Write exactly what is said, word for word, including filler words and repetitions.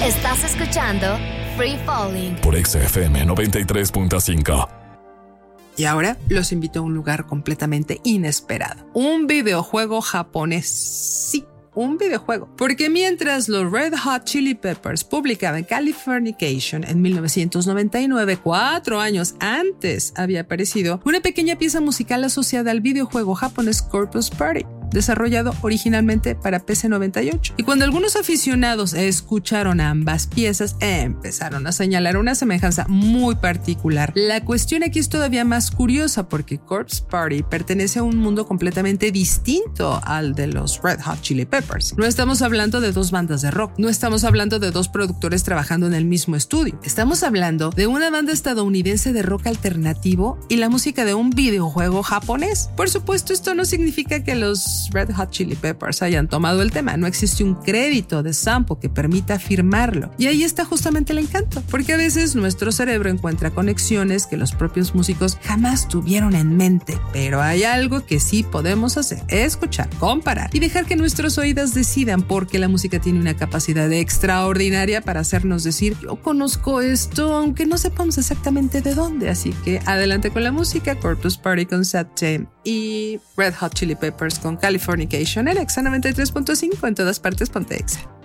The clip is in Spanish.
Estás escuchando Free Falling por Exa F M noventa y tres punto cinco. Y ahora los invito a un lugar completamente inesperado. Un videojuego japonés. Sí, un videojuego. Porque mientras los Red Hot Chili Peppers publicaban Californication en mil novecientos noventa y nueve, cuatro años antes había aparecido una pequeña pieza musical asociada al videojuego japonés Corpse Party, desarrollado originalmente para P C noventa y ocho. Y cuando algunos aficionados escucharon ambas piezas, empezaron a señalar una semejanza muy particular. La cuestión aquí es todavía más curiosa porque Corpse Party pertenece a un mundo completamente distinto al de los Red Hot Chili Peppers. No estamos hablando de dos bandas de rock, no estamos hablando de dos productores trabajando en el mismo estudio. Estamos hablando de una banda estadounidense de rock alternativo y la música de un videojuego japonés. Por supuesto, esto no significa que los Red Hot Chili Peppers hayan tomado el tema. No existe un crédito de sample que permita afirmarlo. Y ahí está justamente el encanto, porque a veces nuestro cerebro encuentra conexiones que los propios músicos jamás tuvieron en mente. Pero hay algo que sí podemos hacer: escuchar, comparar y dejar que nuestros oídos decidan, porque la música tiene una capacidad extraordinaria para hacernos decir: yo conozco esto, aunque no sepamos exactamente de dónde. Así que adelante con la música. Corpse Party con Sad Time y Red Hot Chili Peppers con Californication en Exa noventa y tres punto cinco. En todas partes ponte Exa.